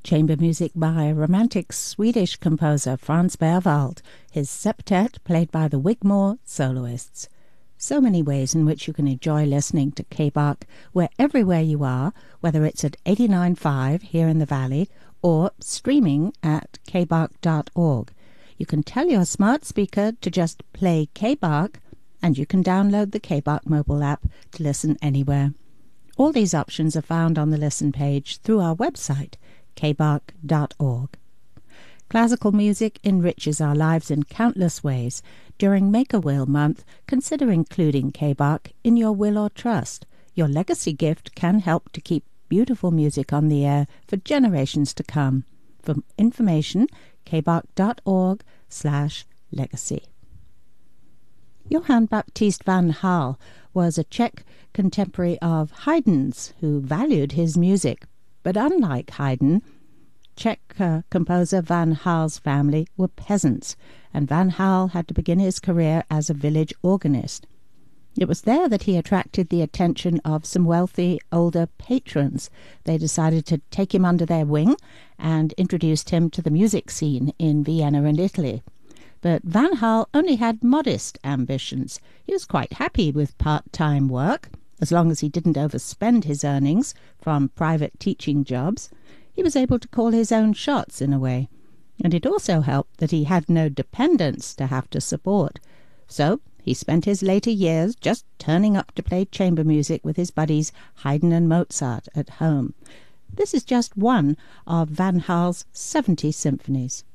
chamber music by a romantic Swedish composer Franz Berwald, his septet played by the Wigmore soloists. So many ways in which you can enjoy listening to K-Bach everywhere you are, whether it's at 89.5 here in the Valley or streaming at kbach.org. You can tell your smart speaker to just play K-Bach, and you can download the K-Bach mobile app to listen anywhere. All these options are found on the listen page through our website, kbach.org. Classical music enriches our lives in countless ways. During Make-A-Will month, consider including K-Bach in your will or trust. Your legacy gift can help to keep beautiful music on the air for generations to come. For information, kbach.org/legacy. Johann Baptist van Hal was a Czech contemporary of Haydn's who valued his music. But unlike Haydn, Czech composer Van Hal's family were peasants, and Van Hal had to begin his career as a village organist. It was there that he attracted the attention of some wealthy older patrons. They decided to take him under their wing and introduced him to the music scene in Vienna and Italy. But Van Hal only had modest ambitions. He was quite happy with part-time work, as long as he didn't overspend his earnings from private teaching jobs. He was able to call his own shots in a way, and it also helped that he had no dependents to have to support. So he spent his later years just turning up to play chamber music with his buddies Haydn and Mozart at home. This is just one of Van Hal's 70 symphonies.